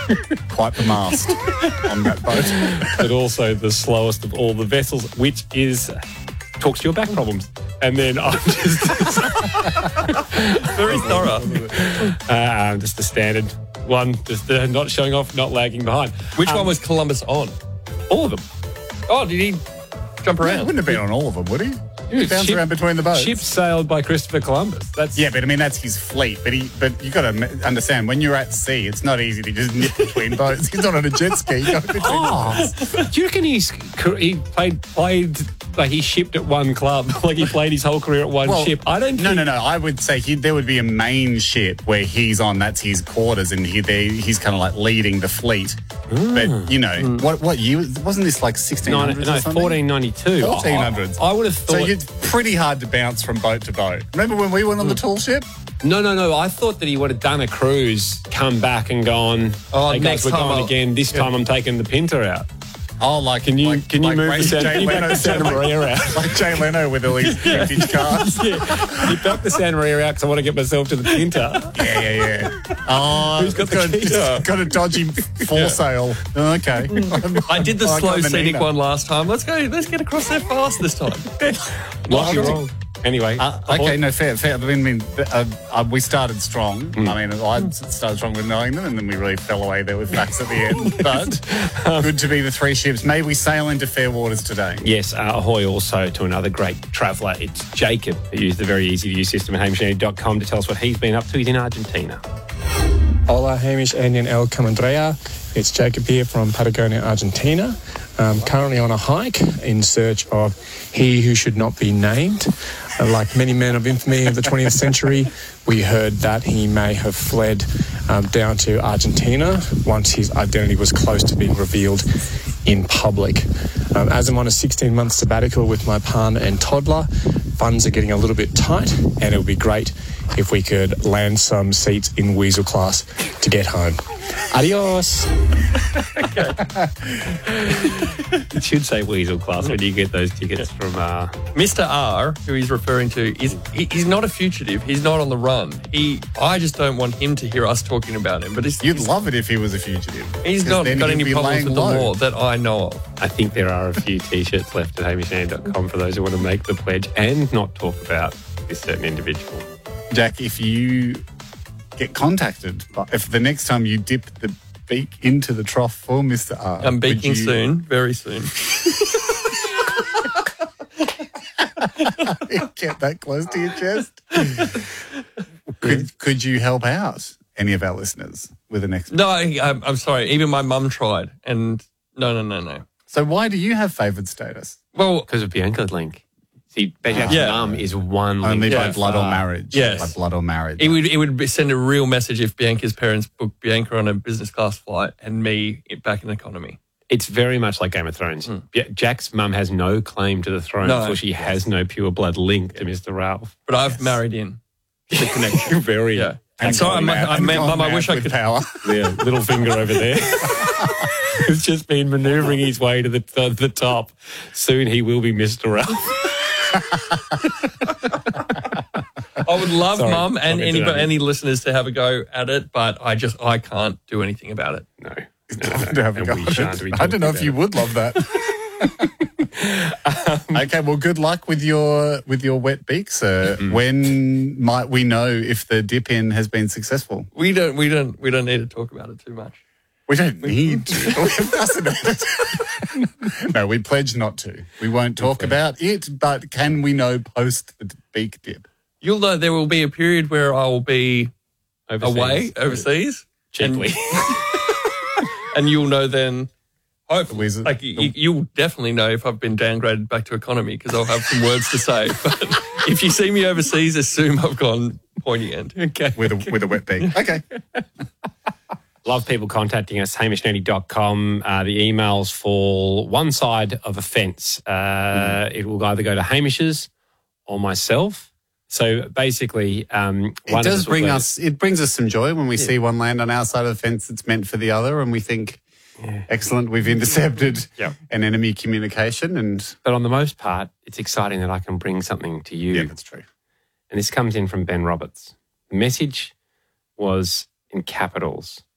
Quite the mast on that boat. But also the slowest of all the vessels, which is talks to your back problems. And then I'm just Very thorough. just a standard one, just not showing off, not lagging behind. Which one was Columbus on? All of them. Oh, did he jump He around? wouldn't have been on all of them, would he? He bounced around between the boats. Ships sailed by Christopher Columbus. Yeah, but I mean, that's his fleet. But you got to understand, when you're at sea, it's not easy to just nip between boats. He's not on a jet ski. You go between boats. Do you reckon he played like he shipped at one club, like he played his whole career at one ship? I don't. No. I would say there would be a main ship where he's on. That's his quarters, and he's kind of like leading the fleet. But what year wasn't this, like 1600s? No, or something? 1492. 1400s. I would have thought. So it's pretty hard to bounce from boat to boat. Remember when we went on the tall ship? No. I thought that he would have done a cruise, come back and gone, hey guys, we're going again. This time I'm taking the Pinta out. Oh, Can you move the Santa Maria out? Like Jay Leno with all these vintage cars. You back the Santa Maria out because I want to get myself to the Pinta. Yeah. Oh, Who's got the keys? Got a dodgy foresail. Okay. I did the I slow got the scenic Nina. one last time. Let's get across there fast this time. Might be wrong. Anyway. Okay, no, fair. I mean, we started strong. I mean, I started strong with knowing them, and then we really fell away there with facts at the end. But good to be the three ships. May we sail into fair waters today. Yes, ahoy also to another great traveller. It's Jacob, who used the very easy-to-use system at HamishAndy.com to tell us what he's been up to. He's in Argentina. Hola, Hamish, Andy and El Camandrea. It's Jacob here from Patagonia, Argentina. Currently on a hike in search of he who should not be named. Like many men of infamy of the 20th century, we heard that he may have fled down to Argentina once his identity was close to being revealed in public. As I'm on a 16-month sabbatical with my partner and toddler, funds are getting a little bit tight, and it would be great if we could land some seats in Weasel class to get home. Adios. It should say Weasel class when you get those tickets from... Mr. R, who he's referring to, he's not a fugitive. He's not on the run. I just don't want him to hear us talking about him. But You'd love it if he was a fugitive. He's not got any problems with the law that I know of. I think there are a few T-shirts left at HamishAndy.com for those who want to make the pledge and not talk about this certain individual. Jack, if you get contacted, if the next time you dip the beak into the trough for Mr. R... I'm beaking soon, very soon. Get that close to your chest. Could you help out any of our listeners with an expert? No, I'm sorry. Even my mum tried, and no. So why do you have favoured status? Well, because of Bianca's link. See, Jack's mum is one link. Only by blood or marriage. Yes. By blood or marriage. It would send a real message if Bianca's parents booked Bianca on a business class flight and me back in economy. It's very much like Game of Thrones. Jack's mum has no claim to the throne, so she has no pure blood link to Mr. Ralph. But I've married in the connection. Very. Yeah. And so Mum, I wish I could. Power. Yeah, little finger over there. He's just been manoeuvring his way to the top. Soon he will be Mr. Ralph. I would love Mum and sorry to any listeners to have a go at it, but I can't do anything about it. No. To have a go at it. I don't know if you would love that. Okay, well, good luck with your wet beak, sir. When might we know if the dip in has been successful? We don't need to talk about it too much. We don't need to. We're fascinated. No, we pledge not to. We won't talk about it, but can we know post the beak dip? You'll know there will be a period where I will be overseas. Gently. And you'll know then, hopefully, Like you'll definitely know if I've been downgraded back to economy because I'll have some words to say. But if you see me overseas, assume I've gone pointy end. Okay. with a wet beak. Okay. Love people contacting us, HamishAndy.com. The emails fall one side of a fence. It will either go to Hamish's or myself. So basically, it brings us some joy when we see one land on our side of the fence that's meant for the other, and we think, excellent, we've intercepted an enemy communication. But on the most part, it's exciting that I can bring something to you. Yeah, that's true. And this comes in from Ben Roberts. The message was in capitals.